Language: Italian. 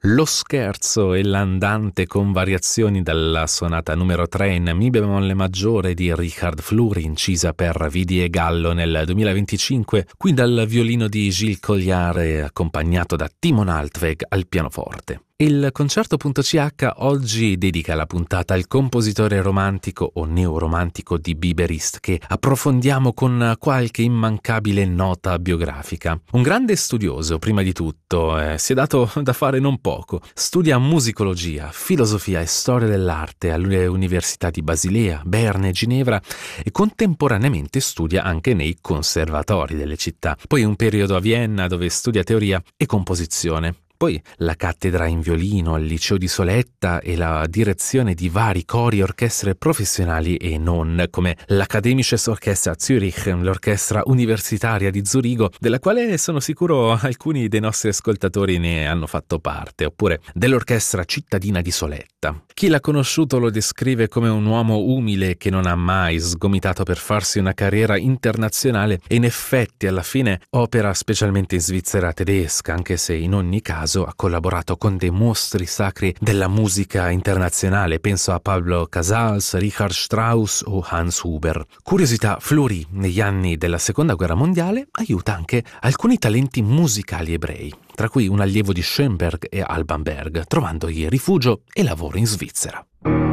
Lo scherzo e l'andante con variazioni dalla sonata numero 3 in Mi bemolle maggiore di Richard Fleury, incisa per Vidi e Gallo nel 2025, qui dal violino di Gilles Colliare accompagnato da Timon Altweg al pianoforte. Il Concerto.ch oggi dedica la puntata al compositore romantico o neoromantico di Biberist, che approfondiamo con qualche immancabile nota biografica. Un grande studioso, prima di tutto, si è dato da fare non poco. Studia musicologia, filosofia e storia dell'arte alle università di Basilea, Berna e Ginevra e contemporaneamente studia anche nei conservatori delle città. Poi un periodo a Vienna dove studia teoria e composizione. Poi la cattedra in violino al liceo di Soletta e la direzione di vari cori e orchestre professionali e non, come l'Akademisches Orchester Zürich, l'orchestra universitaria di Zurigo, della quale sono sicuro alcuni dei nostri ascoltatori ne hanno fatto parte, oppure dell'orchestra cittadina di Soletta. Chi l'ha conosciuto lo descrive come un uomo umile che non ha mai sgomitato per farsi una carriera internazionale e in effetti alla fine opera specialmente in Svizzera tedesca, anche se in ogni caso ha collaborato con dei mostri sacri della musica internazionale, penso a Pablo Casals, Richard Strauss o Hans Huber. Curiosità, Fleury negli anni della Seconda Guerra Mondiale aiuta anche alcuni talenti musicali ebrei, tra cui un allievo di Schoenberg e Alban Berg, trovandogli rifugio e lavoro in Svizzera.